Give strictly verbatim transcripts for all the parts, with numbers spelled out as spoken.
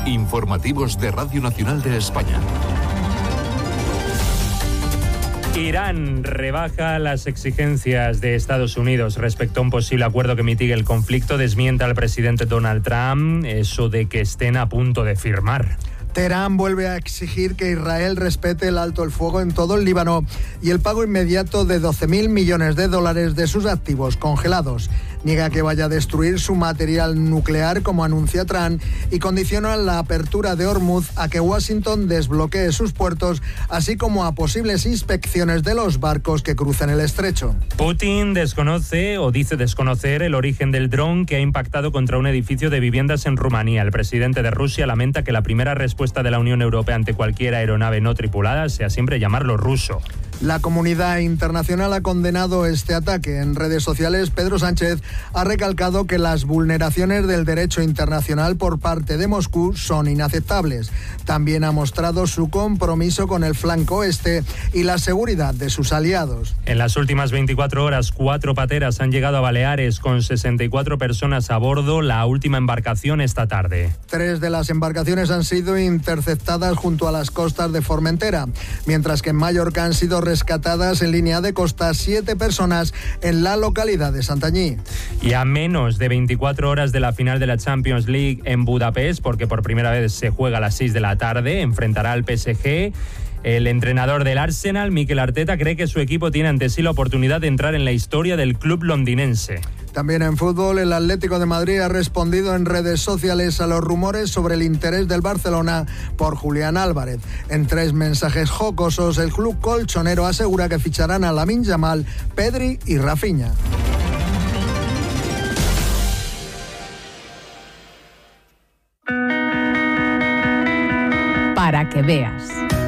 Informativos de Radio Nacional de España. Irán rebaja las exigencias de Estados Unidos respecto a un posible acuerdo que mitigue el conflicto. Desmiente al presidente Donald Trump eso de que estén a punto de firmar. Teherán vuelve a exigir que Israel respete el alto el fuego en todo el Líbano y el pago inmediato de doce mil millones de dólares de sus activos congelados. Niega que vaya a destruir su material nuclear, como anuncia Trump, y condiciona la apertura de Hormuz a que Washington desbloquee sus puertos, así como a posibles inspecciones de los barcos que cruzan el estrecho. Putin desconoce o dice desconocer el origen del dron que ha impactado contra un edificio de viviendas en Rumanía. El presidente de Rusia lamenta que la primera respuesta de la Unión Europea ante cualquier aeronave no tripulada sea siempre llamarlo ruso. La comunidad internacional ha condenado este ataque. En redes sociales, Pedro Sánchez ha recalcado que las vulneraciones del derecho internacional por parte de Moscú son inaceptables. También ha mostrado su compromiso con el flanco este y la seguridad de sus aliados. En las últimas veinticuatro horas, cuatro pateras han llegado a Baleares con sesenta y cuatro personas a bordo, la última embarcación esta tarde. Tres de las embarcaciones han sido interceptadas junto a las costas de Formentera, mientras que en Mallorca han sido rescatadas en línea de costa siete personas en la localidad de Santanyí. Y a menos de veinticuatro horas de la final de la Champions League en Budapest, porque por primera vez se juega a las seis de la tarde, enfrentará al P S G. El entrenador del Arsenal, Mikel Arteta, cree que su equipo tiene ante sí la oportunidad de entrar en la historia del club londinense. También en fútbol, el Atlético de Madrid ha respondido en redes sociales a los rumores sobre el interés del Barcelona por Julián Álvarez. En tres mensajes jocosos, el club colchonero asegura que ficharán a Lamine Yamal, Pedri y Rafinha. Para que veas.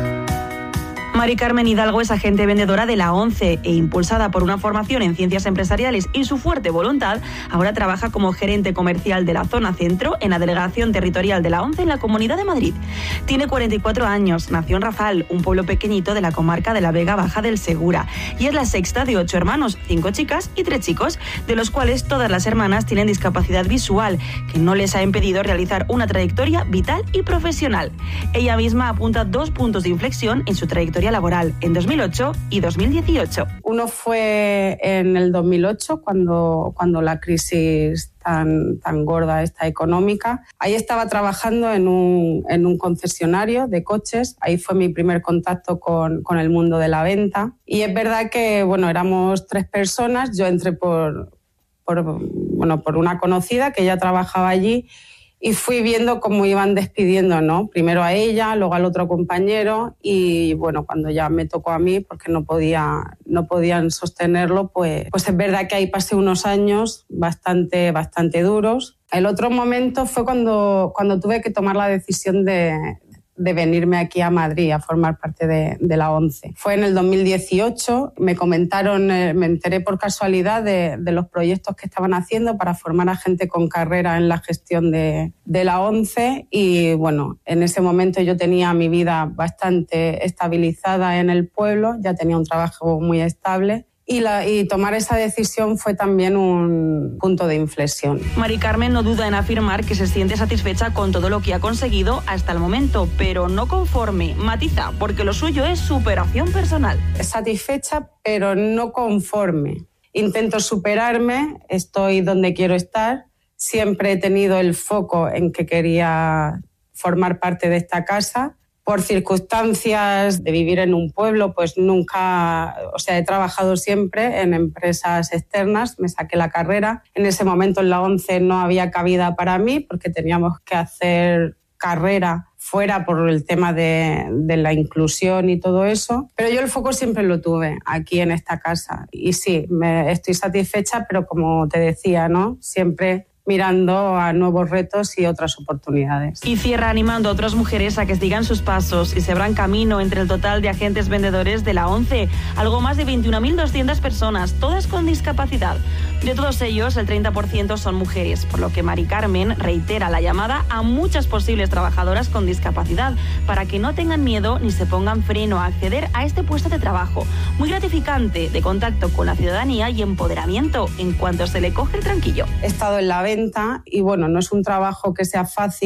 Mari Carmen Hidalgo es agente vendedora de la ONCE e impulsada por una formación en ciencias empresariales y su fuerte voluntad, ahora trabaja como gerente comercial de la zona centro en la delegación territorial de la ONCE en la Comunidad de Madrid. Tiene cuarenta y cuatro años, nació en Rafal, un pueblo pequeñito de la comarca de la Vega Baja del Segura, y es la sexta de ocho hermanos, cinco chicas y tres chicos, de los cuales todas las hermanas tienen discapacidad visual, que no les ha impedido realizar una trayectoria vital y profesional. Ella misma apunta dos puntos de inflexión en su trayectoria laboral en dos mil ocho y dos mil dieciocho. Uno fue en el dos mil ocho, cuando, cuando la crisis tan, tan gorda esta económica. Ahí estaba trabajando en un, en un concesionario de coches. Ahí fue mi primer contacto con, con el mundo de la venta. Y es verdad que, bueno, éramos tres personas. Yo entré por, por, bueno, por una conocida que ya trabajaba allí. Y fui viendo cómo iban despidiendo, ¿no? Primero a ella, luego al otro compañero y, bueno, cuando ya me tocó a mí, porque no podía, no podían sostenerlo, pues, pues es verdad que ahí pasé unos años bastante, bastante duros. El otro momento fue cuando, cuando tuve que tomar la decisión de, de venirme aquí a Madrid a formar parte de, de la ONCE. Fue en el dos mil dieciocho, me comentaron, eh, me enteré por casualidad de, de los proyectos que estaban haciendo para formar a gente con carrera en la gestión de, de la ONCE y bueno, en ese momento yo tenía mi vida bastante estabilizada en el pueblo, ya tenía un trabajo muy estable. Y, la, y tomar esa decisión fue también un punto de inflexión. Mari Carmen no duda en afirmar que se siente satisfecha con todo lo que ha conseguido hasta el momento, pero no conforme. Matiza, porque lo suyo es superación personal. Satisfecha, pero no conforme. Intento superarme, estoy donde quiero estar. Siempre he tenido el foco en que quería formar parte de esta casa. Por circunstancias de vivir en un pueblo, pues nunca, o sea, he trabajado siempre en empresas externas, me saqué la carrera. En ese momento en la ONCE no había cabida para mí porque teníamos que hacer carrera fuera por el tema de, de la inclusión y todo eso. Pero yo el foco siempre lo tuve aquí en esta casa. Y sí, me estoy satisfecha, pero como te decía, ¿no? Siempre mirando a nuevos retos y otras oportunidades. Y cierra animando a otras mujeres a que sigan sus pasos y se abran camino entre el total de agentes vendedores de la ONCE, algo más de veintiuna mil doscientas personas, todas con discapacidad. De todos ellos, el treinta por ciento son mujeres, por lo que Mari Carmen reitera la llamada a muchas posibles trabajadoras con discapacidad para que no tengan miedo ni se pongan freno a acceder a este puesto de trabajo, muy gratificante, de contacto con la ciudadanía y empoderamiento en cuanto se le coge el tranquillo. He estado en la venta y bueno, no es un trabajo que sea fácil,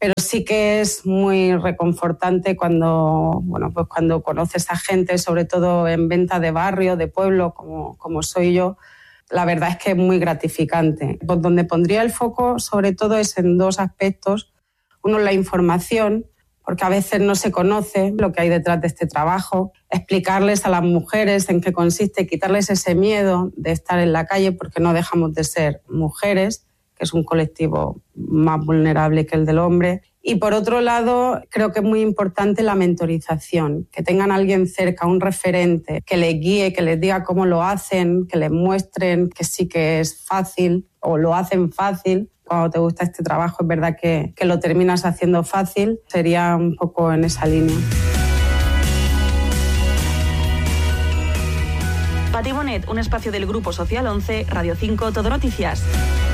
pero sí que es muy reconfortante cuando, bueno, pues cuando conoces a gente, sobre todo en venta de barrio, de pueblo, como, como soy yo. La verdad es que es muy gratificante. Pues donde pondría el foco, sobre todo, es en dos aspectos. Uno, la información, porque a veces no se conoce lo que hay detrás de este trabajo. Explicarles a las mujeres en qué consiste, quitarles ese miedo de estar en la calle, porque no dejamos de ser mujeres, que es un colectivo más vulnerable que el del hombre. Y por otro lado, creo que es muy importante la mentorización, que tengan a alguien cerca, un referente, que les guíe, que les diga cómo lo hacen, que les muestren que sí que es fácil o lo hacen fácil. Cuando te gusta este trabajo es verdad que, que lo terminas haciendo fácil. Sería un poco en esa línea. Pati Bonet, un espacio del Grupo Social once, Radio cinco, Todo Noticias.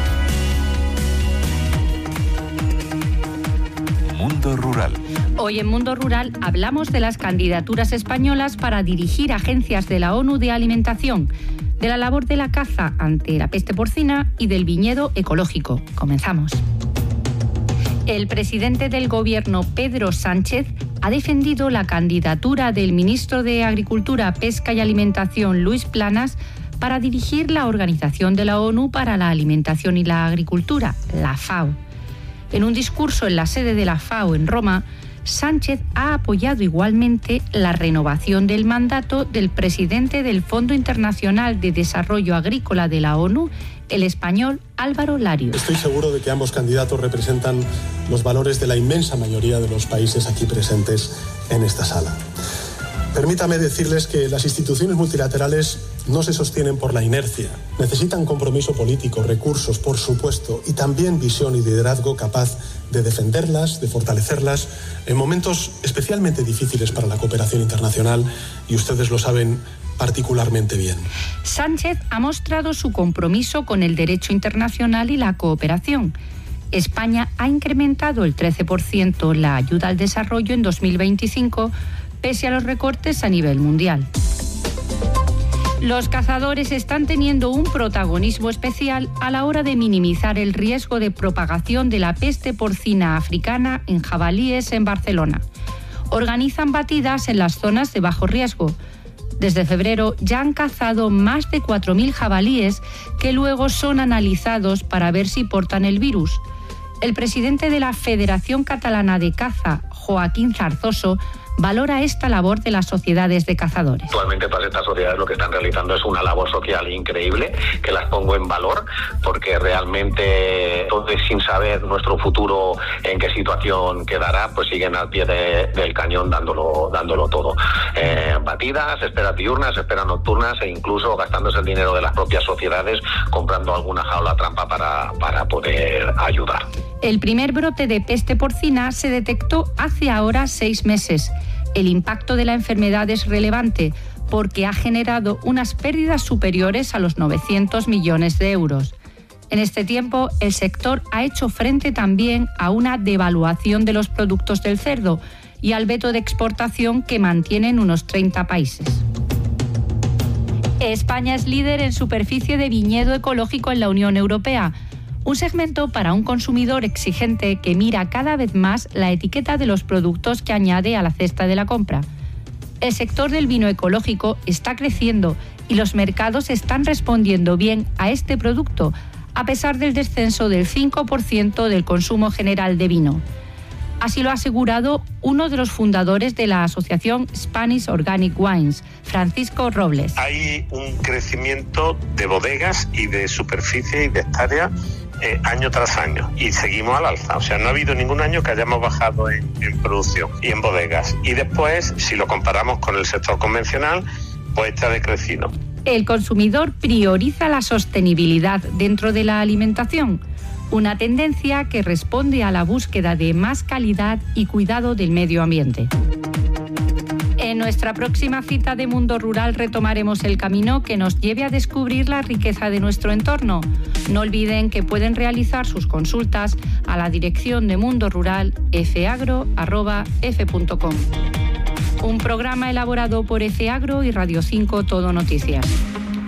Mundo Rural. Hoy en Mundo Rural hablamos de las candidaturas españolas para dirigir agencias de la ONU de alimentación, de la labor de la caza ante la peste porcina y del viñedo ecológico. Comenzamos. El presidente del Gobierno, Pedro Sánchez, ha defendido la candidatura del ministro de Agricultura, Pesca y Alimentación, Luis Planas, para dirigir la Organización de la ONU para la Alimentación y la Agricultura, la FAO. En un discurso en la sede de la FAO en Roma, Sánchez ha apoyado igualmente la renovación del mandato del presidente del Fondo Internacional de Desarrollo Agrícola de la ONU, el español Álvaro Larios. Estoy seguro de que ambos candidatos representan los valores de la inmensa mayoría de los países aquí presentes en esta sala. Permítame decirles que las instituciones multilaterales no se sostienen por la inercia. Necesitan compromiso político, recursos, por supuesto, y también visión y liderazgo capaz de defenderlas, de fortalecerlas en momentos especialmente difíciles para la cooperación internacional, y ustedes lo saben particularmente bien. Sánchez ha mostrado su compromiso con el derecho internacional y la cooperación. España ha incrementado el trece por ciento la ayuda al desarrollo en dos mil veinticinco, pese a los recortes a nivel mundial. Los cazadores están teniendo un protagonismo especial a la hora de minimizar el riesgo de propagación de la peste porcina africana en jabalíes en Barcelona. Organizan batidas en las zonas de bajo riesgo. Desde febrero ya han cazado más de cuatro mil jabalíes que luego son analizados para ver si portan el virus. El presidente de la Federación Catalana de Caza, Joaquín Zarzoso, valora esta labor de las sociedades de cazadores. Actualmente todas estas sociedades lo que están realizando es una labor social increíble, que las pongo en valor, porque realmente todos, sin saber nuestro futuro en qué situación quedará, pues siguen al pie de, del cañón dándolo, dándolo todo. Eh, batidas, esperas diurnas, esperas nocturnas e incluso gastándose el dinero de las propias sociedades comprando alguna jaula trampa para, para poder ayudar. El primer brote de peste porcina se detectó hace ahora seis meses. El impacto de la enfermedad es relevante porque ha generado unas pérdidas superiores a los novecientos millones de euros. En este tiempo, el sector ha hecho frente también a una devaluación de los productos del cerdo y al veto de exportación que mantienen unos treinta países. España es líder en superficie de viñedo ecológico en la Unión Europea. Un segmento para un consumidor exigente que mira cada vez más la etiqueta de los productos que añade a la cesta de la compra. El sector del vino ecológico está creciendo y los mercados están respondiendo bien a este producto, a pesar del descenso del cinco por ciento del consumo general de vino. Así lo ha asegurado uno de los fundadores de la asociación Spanish Organic Wines, Francisco Robles. Hay un crecimiento de bodegas y de superficie y de hectáreas eh, año tras año y seguimos al alza. O sea, no ha habido ningún año que hayamos bajado en, en producción y en bodegas. Y después, si lo comparamos con el sector convencional, pues está decreciendo. El consumidor prioriza la sostenibilidad dentro de la alimentación, una tendencia que responde a la búsqueda de más calidad y cuidado del medio ambiente. En nuestra próxima cita de Mundo Rural retomaremos el camino que nos lleve a descubrir la riqueza de nuestro entorno. No olviden que pueden realizar sus consultas a la dirección de Mundo Rural efeagro arroba efe punto com. Un programa elaborado por Efeagro y Radio cinco Todo Noticias.